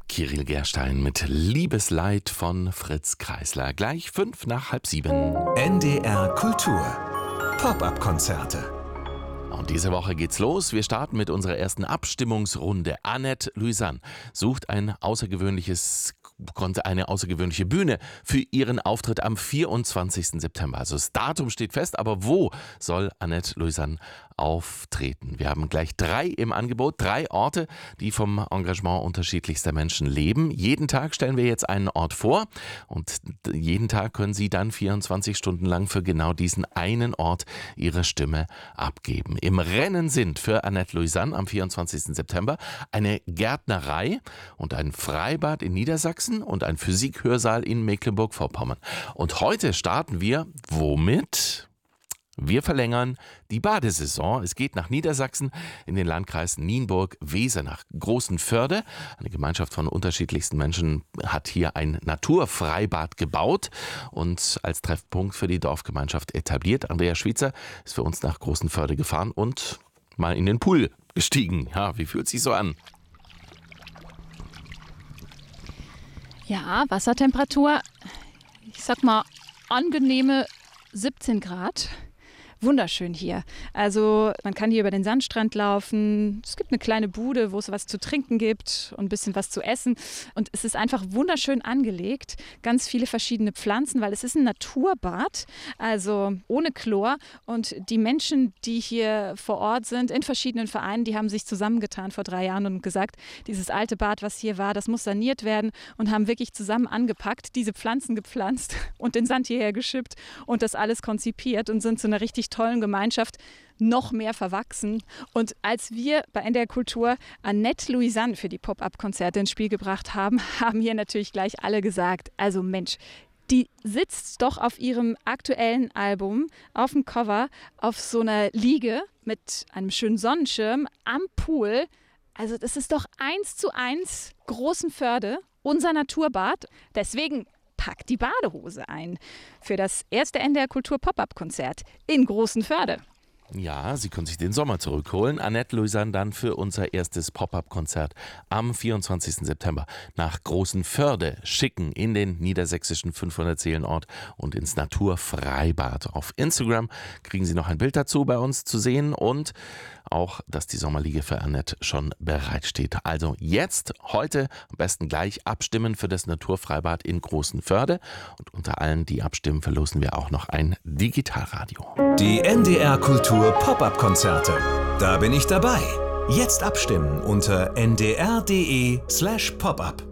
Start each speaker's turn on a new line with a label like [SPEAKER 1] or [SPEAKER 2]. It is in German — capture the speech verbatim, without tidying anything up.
[SPEAKER 1] Kirill Gerstein mit Liebesleid von Fritz Kreisler. Gleich fünf nach halb sieben.
[SPEAKER 2] N D R Kultur. Pop-up-Konzerte.
[SPEAKER 1] Und diese Woche geht's los. Wir starten mit unserer ersten Abstimmungsrunde. Annette Louisanne sucht ein außergewöhnliches eine außergewöhnliche Bühne für ihren Auftritt am vierundzwanzigsten September. Also das Datum steht fest, aber wo soll Annette Louisanne auftreten? Wir haben gleich drei im Angebot, drei Orte, die vom Engagement unterschiedlichster Menschen leben. Jeden Tag stellen wir jetzt einen Ort vor und jeden Tag können Sie dann vierundzwanzig Stunden lang für genau diesen einen Ort Ihre Stimme abgeben. Im Rennen sind für Annette Louisanne am vierundzwanzigsten September eine Gärtnerei und ein Freibad in Niedersachsen und ein Physikhörsaal in Mecklenburg-Vorpommern. Und heute starten wir womit? Wir verlängern die Badesaison. Es geht nach Niedersachsen in den Landkreisen Nienburg, Weser, nach Großenförde. Eine Gemeinschaft von unterschiedlichsten Menschen hat hier ein Naturfreibad gebaut und als Treffpunkt für die Dorfgemeinschaft etabliert. Andrea Schwitzer ist für uns nach Großenförde gefahren und mal in den Pool gestiegen. Ja, wie fühlt es sich so an?
[SPEAKER 3] Ja, Wassertemperatur, ich sag mal angenehme siebzehn Grad. Wunderschön hier. Also man kann hier über den Sandstrand laufen. Es gibt eine kleine Bude, wo es was zu trinken gibt und ein bisschen was zu essen. Und es ist einfach wunderschön angelegt. Ganz viele verschiedene Pflanzen, weil es ist ein Naturbad, also ohne Chlor. Und die Menschen, die hier vor Ort sind, in verschiedenen Vereinen, die haben sich zusammengetan vor drei Jahren und gesagt, dieses alte Bad, was hier war, das muss saniert werden und haben wirklich zusammen angepackt, diese Pflanzen gepflanzt und den Sand hierher geschippt und das alles konzipiert und sind zu einer richtig tollen Gemeinschaft noch mehr verwachsen. Und als wir bei N D R Kultur Annette Louisanne für die Pop-up-Konzerte ins Spiel gebracht haben, haben hier natürlich gleich alle gesagt, also Mensch, die sitzt doch auf ihrem aktuellen Album auf dem Cover auf so einer Liege mit einem schönen Sonnenschirm am Pool. Also das ist doch eins zu eins Großenförde, unser Naturbad. Deswegen packt die Badehose ein für das erste N D R Kultur Pop-up-Konzert in Großenförde.
[SPEAKER 1] Ja, Sie können sich den Sommer zurückholen. Annette Louisanne dann für unser erstes Pop-up-Konzert am vierundzwanzigsten September nach Großenförde schicken in den niedersächsischen fünfhundert-Seelen-Ort und ins Naturfreibad. Auf Instagram kriegen Sie noch ein Bild dazu bei uns zu sehen und auch, dass die Sommerliege für Annette schon bereitsteht. Also jetzt, heute am besten gleich abstimmen für das Naturfreibad in Großenförde. Und unter allen, die abstimmen, verlosen wir auch noch ein Digitalradio.
[SPEAKER 2] Die N D R Kultur Pop-up-Konzerte. Da bin ich dabei. Jetzt abstimmen unter n d r punkt d e slash pop up.